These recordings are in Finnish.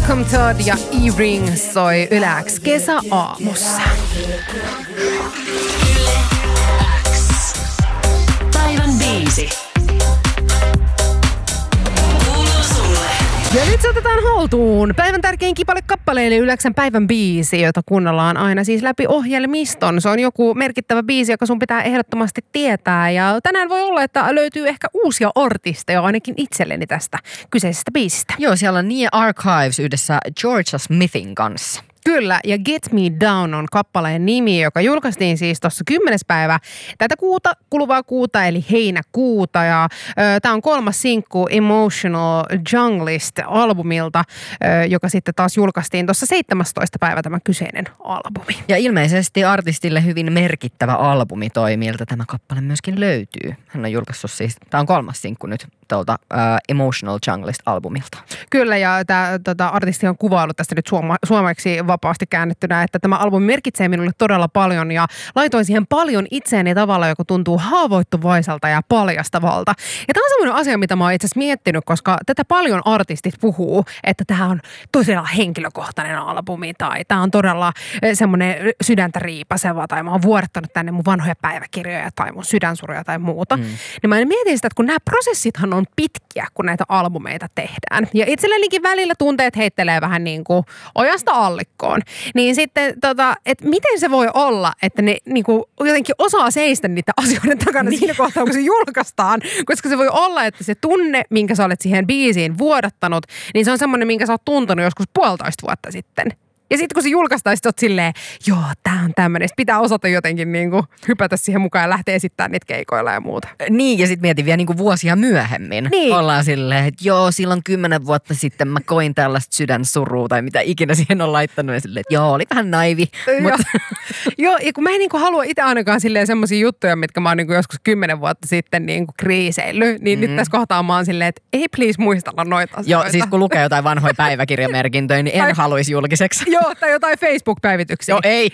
Malcolm Todd ja E-Ring soi Yle X kesäaamussa. Yle X. Päivän biisi. Kuuluu sulle. Ja nyt se otetaan haltuun päivän tärkein kipale kappale, eli Yle X:n päivän biisi, jota kuunnellaan aina siis läpi ohjelmiston. Se on joku merkittävä biisi, joka sun pitää ehdottomasti tietää. Ja tänään voi olla, että löytyy ehkä uusia artisteja ainakin itselleni tästä kyseisestä biisistä. Joo, siellä on Nia Archives yhdessä Georgia Smithin kanssa. Kyllä, ja Get Me Down on kappaleen nimi, joka julkaistiin siis tuossa 10. päivä tätä kuluvaa kuuta, eli heinäkuuta. Ja tämä on 3. sinkku Emotional Junglist-albumilta, joka sitten taas julkaistiin tuossa 17. päivä tämä kyseinen albumi. Ja ilmeisesti artistille hyvin merkittävä albumi toi, miltä tämä kappale myöskin löytyy. Hän on julkaissut siis, tämä on 3. sinkku nyt tuolta Emotional Junglist-albumilta. Kyllä, ja tämä artisti on kuvaillut tästä nyt suomeksi vapaasti käännettynä, että tämä albumi merkitsee minulle todella paljon ja laitoin siihen paljon itseäni tavalla, joka tuntuu haavoittuvaiselta ja paljastavalta. Ja tämä on semmoinen asia, mitä mä oon itse asiassa miettinyt, koska tätä paljon artistit puhuu, että tämä on todella henkilökohtainen albumi tai tämä on todella semmoinen sydäntä riipaseva tai mä oon vuodattanut tänne mun vanhoja päiväkirjoja tai mun sydänsuruja tai muuta. Niin mä mietin sitä, että kun nämä prosessithan on pitkiä, kun näitä albumeita tehdään. Ja itsellenikin välillä tunteet heittelee vähän niin kuin ojasta allikkoon. Niin sitten, että miten se voi olla, että ne niin kuin jotenkin osaa seistä niitä asioiden takana siinä kohtaa, kun se julkaistaan. Koska se voi olla, että se tunne, minkä sä olet siihen biisiin vuodattanut, niin se on semmoinen, minkä sä oot tuntenut joskus 1,5 vuotta sitten. Ja sitten kun se julkaistaan, sit oot silleen, joo, tää on tämmöinen. Sitten pitää osata jotenkin niinku hypätä siihen mukaan ja lähteä esittämään niitä keikoilla ja muuta. Niin, ja sitten mietin vielä niinku vuosia myöhemmin. Niin. Ollaan silleen, että joo, silloin 10 vuotta sitten mä koin tällaista sydänsurua tai mitä ikinä siihen on laittanut. Ja silleen, että joo, oli vähän naivi. Joo, ja kun mä en niinku halua itse ainakaan silleen semmosia juttuja, mitkä mä oon niinku joskus 10 vuotta sitten niinku kriiseillyt. Niin nyt tässä kohtaa mä oon silleen, että ei please muistella noita asioita. Joo, siis kun lukee jotain vanhoja päiväkirjamerkintöjä, niin en haluaisi julkiseksi. Joo, tai jotain Facebook-päivityksiä. Joo, ei.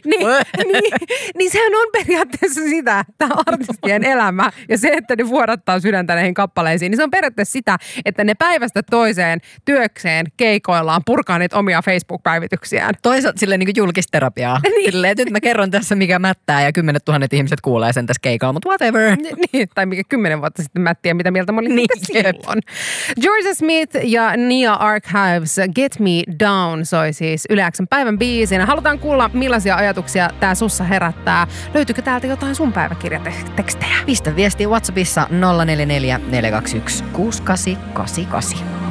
Niin sehän on periaatteessa sitä, tämä artistien elämä. Ja se, että ne vuodattaa sydäntä näihin kappaleisiin, niin se on periaatteessa sitä, että ne päivästä toiseen työkseen keikoillaan purkaa niitä omia Facebook-päivityksiään. Toisaalta silleen niin kuin julkisterapiaa. Niin. Silleen, että nyt mä kerron tässä, mikä mättää ja 10 000 ihmiset kuulee sen tässä keikalla, mutta whatever. Niin, tai mikä 10 vuotta sitten mä en tiedä, mitä mieltä mä olin niin, silloin. Georgia Smith ja Nia Archives Get Me Down soi siis Yle X:n päivän biisinä. Halutaan kuulla, millaisia ajatuksia tää sussa herättää. Löytyykö täältä jotain sun päiväkirjatekstejä? Pistä viestiä WhatsAppissa 044 421 6888.